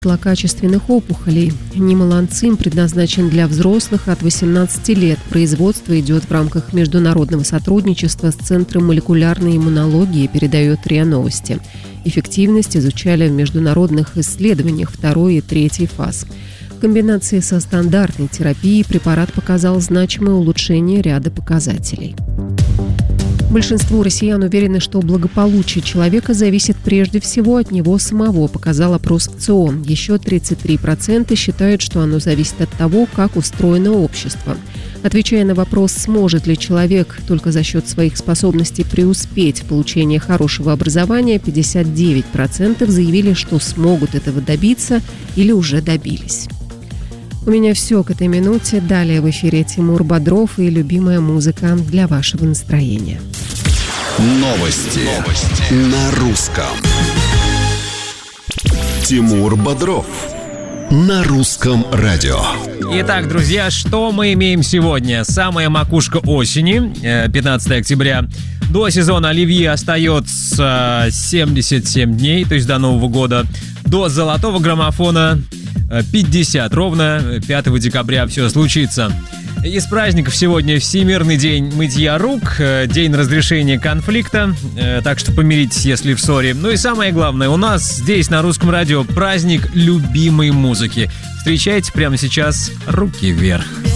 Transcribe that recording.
злокачественных опухолей. Нималанцин предназначен для взрослых от 18 лет. Производство идет в рамках международного сотрудничества с Центром молекулярной иммунологии, передает РИА Новости. Эффективность изучали в международных исследованиях 2 и 3 фаз. В комбинации со стандартной терапией препарат показал значимое улучшение ряда показателей. Большинство россиян уверены, что благополучие человека зависит прежде всего от него самого, показал опрос ВЦИО. Еще 33% считают, что оно зависит от того, как устроено общество. Отвечая на вопрос, сможет ли человек только за счет своих способностей преуспеть в получении хорошего образования, 59% заявили, что смогут этого добиться или уже добились. У меня все к этой минуте. Далее в эфире Тимур Бодров и любимая музыка для вашего настроения. Новости на русском. Тимур Бодров на русском радио. Итак, друзья, что мы имеем сегодня? Самая макушка осени, 15 октября. До сезона оливье остается 77 дней, то есть до Нового года. До золотого граммофона 50, ровно 5 декабря все случится. Из праздников сегодня Всемирный день мытья рук, день разрешения конфликта, так что помиритесь, если в ссоре. Ну и самое главное, у нас здесь на русском радио праздник любимой музыки. Встречайте прямо сейчас «Руки вверх».